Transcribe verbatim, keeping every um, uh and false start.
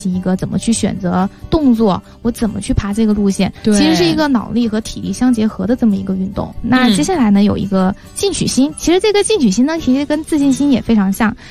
一个怎么去选择动作，我怎么去爬这个路线， 对， 其实是一个脑力和体力相结合的这么一个运动。那接下来呢，有一个进取心，其实这个进取心呢，其实跟自信心也非常像。